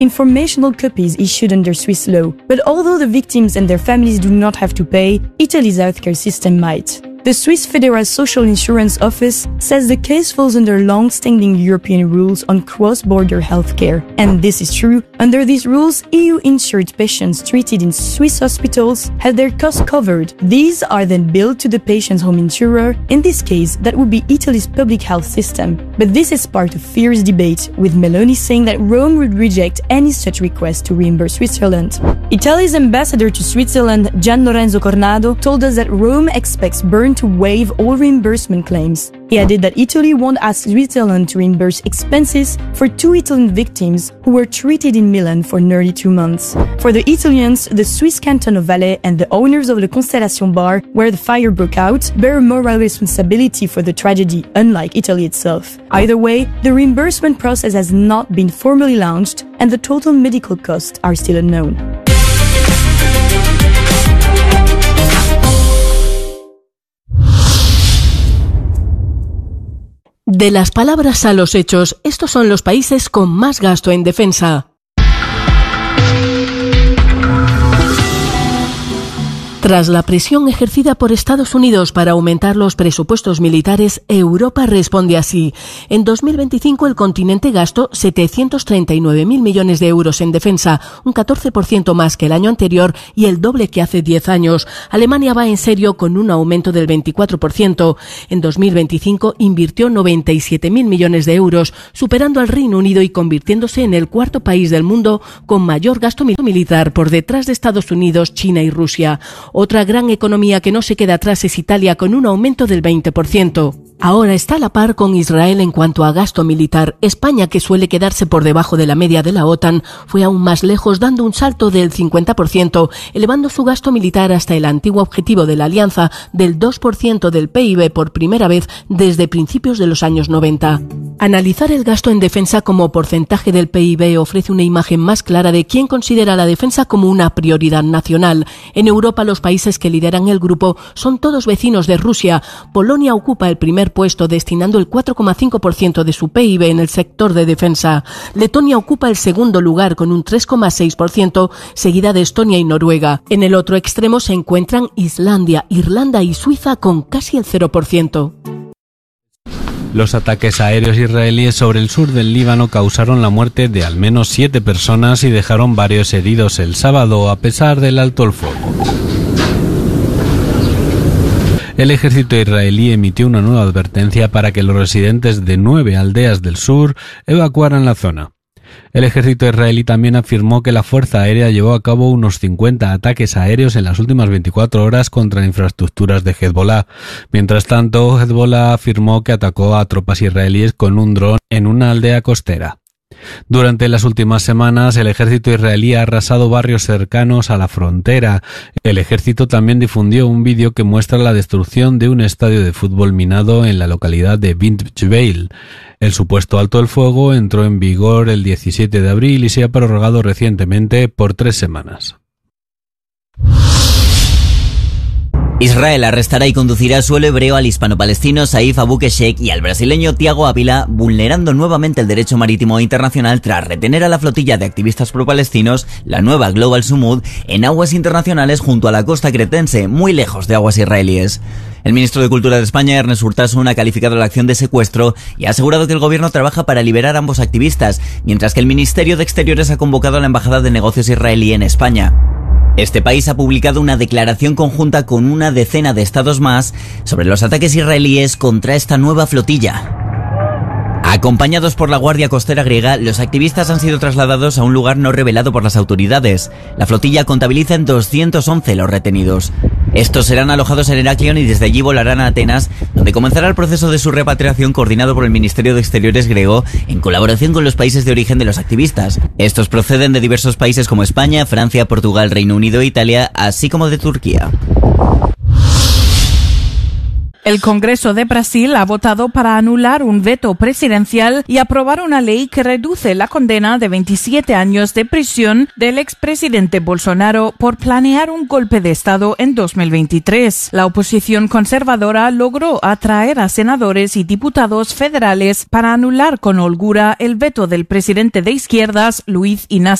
informational copies issued under Swiss law. But although the victims and their families do not have to pay, Italy's healthcare system might. The Swiss Federal Social Insurance Office says the case falls under long-standing European rules on cross-border healthcare. And this is true. Under these rules, EU-insured patients treated in Swiss hospitals have their costs covered. These are then billed to the patient's home insurer. In this case, that would be Italy's public health system. But this is part of fierce debate, with Meloni saying that Rome would reject any such request to reimburse Switzerland. Italy's ambassador to Switzerland, Gian Lorenzo Cornado, told us that Rome expects Bern to waive all reimbursement claims. He added that Italy won't ask Switzerland to reimburse expenses for 2 Italian victims who were treated in Milan for nearly 2 months. For the Italians, the Swiss canton of Valais and the owners of the Constellation bar, where the fire broke out, bear moral responsibility for the tragedy, unlike Italy itself. Either way, the reimbursement process has not been formally launched, and the total medical costs are still unknown. De las palabras a los hechos, estos son los países con más gasto en defensa. Tras la presión ejercida por Estados Unidos para aumentar los presupuestos militares, Europa responde así. En 2025 el continente gastó 739.000 millones de euros en defensa, un 14% más que el año anterior y el doble que hace 10 años. Alemania va en serio con un aumento del 24%. En 2025 invirtió 97.000 millones de euros, superando al Reino Unido y convirtiéndose en el cuarto país del mundo con mayor gasto militar, por detrás de Estados Unidos, China y Rusia. Otra gran economía que no se queda atrás es Italia, con un aumento del 20%. Ahora está a la par con Israel en cuanto a gasto militar. España, que suele quedarse por debajo de la media de la OTAN, fue aún más lejos, dando un salto del 50%, elevando su gasto militar hasta el antiguo objetivo de la alianza del 2% del PIB por primera vez desde principios de los años 90. Analizar el gasto en defensa como porcentaje del PIB ofrece una imagen más clara de quién considera la defensa como una prioridad nacional. En Europa, los países que lideran el grupo son todos vecinos de Rusia. Polonia ocupa el primer puesto, destinando el 4,5% de su PIB en el sector de defensa. Letonia ocupa el segundo lugar con un 3,6%, seguida de Estonia y Noruega. En el otro extremo se encuentran Islandia, Irlanda y Suiza con casi el 0%. Los ataques aéreos israelíes sobre el sur del Líbano causaron la muerte de al menos 7 personas y dejaron varios heridos el sábado, a pesar del alto el fuego. El ejército israelí emitió una nueva advertencia para que los residentes de 9 aldeas del sur evacuaran la zona. El ejército israelí también afirmó que la Fuerza Aérea llevó a cabo unos 50 ataques aéreos en las últimas 24 horas contra infraestructuras de Hezbollah. Mientras tanto, Hezbollah afirmó que atacó a tropas israelíes con un dron en una aldea costera. Durante las últimas semanas, el ejército israelí ha arrasado barrios cercanos a la frontera. El ejército también difundió un vídeo que muestra la destrucción de un estadio de fútbol minado en la localidad de Bint Jbeil. El supuesto alto el fuego entró en vigor el 17 de abril y se ha prorrogado recientemente por 3 semanas. Israel arrestará y conducirá a suelo hebreo al hispano-palestino Saif Abu-Keshek y al brasileño Thiago Ávila, vulnerando nuevamente el derecho marítimo internacional tras retener a la flotilla de activistas pro-palestinos, la nueva Global Sumud, en aguas internacionales junto a la costa cretense, muy lejos de aguas israelíes. El ministro de Cultura de España, Ernest Urtasun, ha calificado la acción de secuestro y ha asegurado que el gobierno trabaja para liberar a ambos activistas, mientras que el Ministerio de Exteriores ha convocado a la Embajada de Negocios israelí en España. Este país ha publicado una declaración conjunta con una decena de estados más sobre los ataques israelíes contra esta nueva flotilla. Acompañados por la Guardia Costera griega, los activistas han sido trasladados a un lugar no revelado por las autoridades. La flotilla contabiliza en 211 los retenidos. Estos serán alojados en Heraklion y desde allí volarán a Atenas, donde comenzará el proceso de su repatriación coordinado por el Ministerio de Exteriores griego en colaboración con los países de origen de los activistas. Estos proceden de diversos países como España, Francia, Portugal, Reino Unido e Italia, así como de Turquía. El Congreso de Brasil ha votado para anular un veto presidencial y aprobar una ley que reduce la condena de 27 años de prisión del expresidente Bolsonaro por planear un golpe de Estado en 2023. La oposición conservadora logró atraer a senadores y diputados federales para anular con holgura el veto del presidente de izquierdas, Luiz Inácio